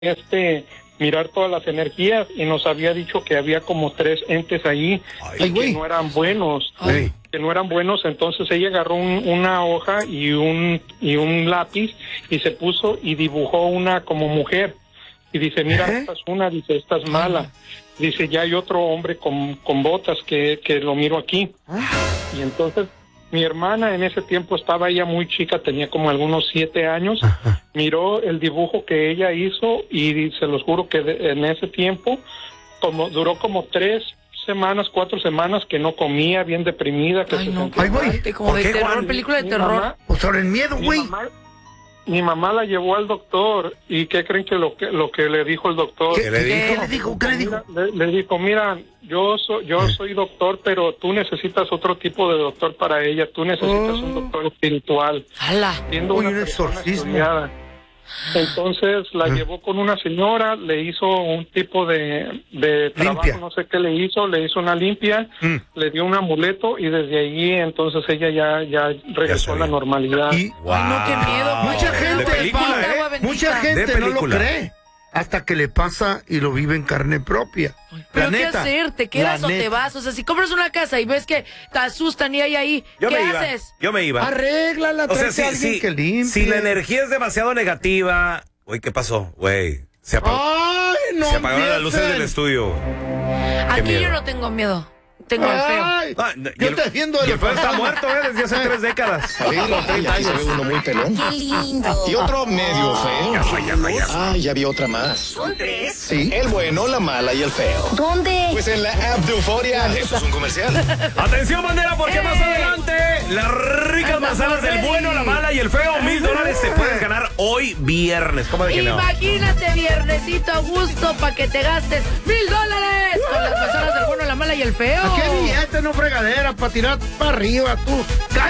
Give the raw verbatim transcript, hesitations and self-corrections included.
este mirar todas las energías y nos había dicho que había como tres entes ahí Ay, y que no eran buenos, Ay. que no eran buenos. Entonces ella agarró un, una hoja y un y un lápiz y se puso y dibujó una como mujer y dice, mira, ¿Eh? esta es una, dice, esta es mala. Dice, ya hay otro hombre con, con botas que, que lo miro aquí. Y entonces mi hermana en ese tiempo estaba ella muy chica, tenía como algunos siete años, miró el dibujo que ella hizo y se los juro que de, en ese tiempo como duró como tres semanas, cuatro semanas que no comía, bien deprimida. Que Ay, se no, sentía Ay, güey. fuerte, como ¿Por de qué, terror, Juan? película de Mi terror. mamá- Pues sobre el miedo, mi güey. mamá, mi mamá la llevó al doctor y ¿qué creen que lo que lo que le dijo el doctor? ¿Qué, ¿Qué le qué dijo? le dijo? ¿Qué le dijo? Mira, le, le dijo, mira, yo soy yo soy doctor, pero tú necesitas otro tipo de doctor para ella. Tú necesitas un doctor espiritual. ¡Hala! Siendo Uy, una un persona exorcismo. estudiada. Entonces la llevó con una señora, le hizo un tipo de, de trabajo, Limpia. no sé qué le hizo, le hizo una limpia, Mm. le dio un amuleto y desde allí entonces ella ya ya regresó a la sabía. normalidad. Y Wow. Ay, no, qué miedo. mucha De gente, película, pa, ¿eh? Agua bendita. mucha gente De no lo película. cree hasta que le pasa y lo vive en carne propia. ¿Pero La qué neta, hacer? ¿Te quedas la o te neta. vas? O sea, si compras una casa y ves que te asustan y hay ahí, Yo ¿qué me iba. haces? Yo me iba. Arréglala, O sea, tráete si, a alguien si, que limpie. si la energía es demasiado negativa. Güey, ¿qué pasó? Güey, se apagó. Ay, no se apagaron las luces empiecen. del estudio. Aquí miedo. yo no tengo miedo. Tengo el feo. Ay, Ah, y yo el- te defiendo y de el feo está muerto, ¿eh? Desde hace tres décadas. Sí, los treinta años. Se ve uno muy pelón. ¡Qué lindo! Y otro medio feo. Ya fue, ya fue, ya fue. Ah, ya vi otra más. ¿Son tres? Sí, el bueno, la mala y el feo. ¿Dónde? Pues en la app de Euforia. Eso es un comercial. Atención, bandera, porque ¡Ey! más adelante las ricas Andamos manzanas del ready. bueno, la mala y el feo. Mil dólares te puedes ganar hoy viernes. ¿Cómo de que no? Imagínate, viernesito a gusto para que te gastes mil dólares con las manzanas del bueno, la mala y el feo. ¿A qué billete, no fregadera, para tirar para arriba, tú?